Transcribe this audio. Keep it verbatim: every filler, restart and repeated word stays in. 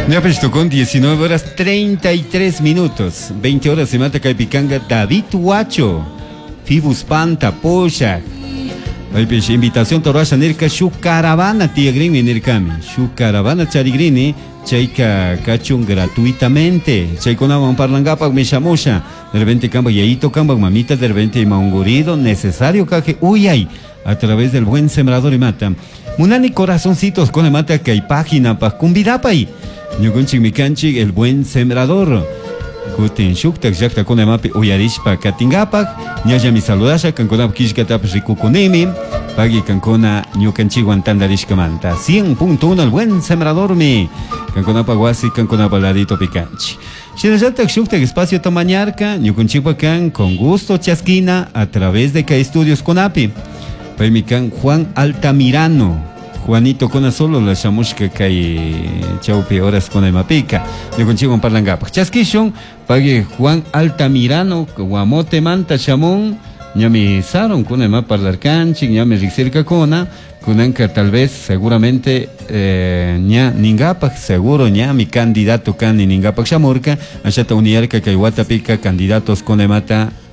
Ya pues con diecinueve horas treinta y tres minutos. veinte horas se mata Caipicanga David Huacho. Fibus Panta, Pocha. Ay, pues invitación torrasa nerca su caravana tiagrin en el cami. Su caravana charigrini. Chaika cachun gratuitamente. Chaikona van parlangapa me chamosha. De repente camba yaito camba mamita de repente maungurido necesario caje uyay a través del buen sembrador y mata. Munani corazoncitos con el mata que hay página pa cumbidapay. Ñugunchi mikanchi el buen sembrador. Kutin shuktak jakta con el mapi uyarishpa katingapak. Ñaya mi saludasha kankonap kishkatap rikukunimi. Pagi kankona ñukanchi guantandarishka manta. cien punto uno el buen sembrador mi. Kankonapa guasi kankonapa ladito picanchi. Shirajatak shuktak espacio tamañarca. Ñukunchipa kan con gusto chasquina a través de K Estudios Conapi. Paimikan Juan Altamirano. Juanito con solo la chamushka kay chaupi horas con el mapica. De conchigo en parlangapa. Chasquishon, pague Juan Altamirano, guamote manta chamón, ñami saron con el mapa larcanchi, ñami rixirca cona, kunanka tal vez, seguramente, eh, ña ningapak, seguro ña mi candidato can ni ningapak chamorca, achata uniarca kay guatapica, candidatos con el mata